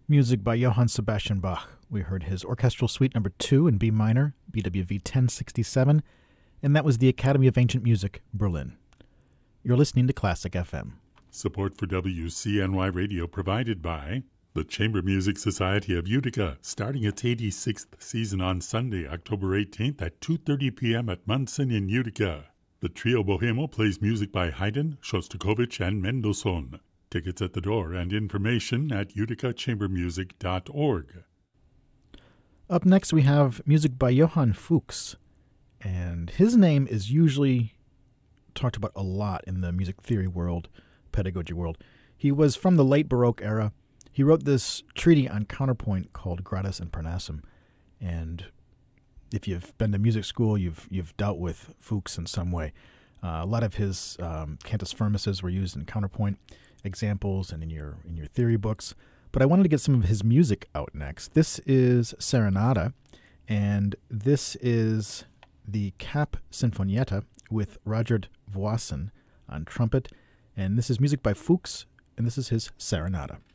Music by Johann Sebastian Bach. We heard his Orchestral Suite No. 2 in B minor, BWV 1067, and that was the Academy of Ancient Music, Berlin. You're listening to Classic FM. Support for WCNY Radio provided by the Chamber Music Society of Utica, starting its 86th season on Sunday, October 18th at 2:30 p.m. at Munson in Utica. The Trio Bohemo plays music by Haydn, Shostakovich, and Mendelssohn. Tickets at the door and information at uticachambermusic.org. Up next we have music by Johann Fuchs, and his name is usually talked about a lot in the music theory world, pedagogy world. He was from the late Baroque era. He wrote this treatise on counterpoint called Gradus and Parnassum, and if you've been to music school, you've dealt with Fuchs in some way. A lot of his cantus firmuses were used in counterpoint examples and in your theory books. But I wanted to get some of his music out next. This is Serenata, and this is the Cap Sinfonietta with Roger Voisin on trumpet, and this is music by Fuchs, and this is his Serenata.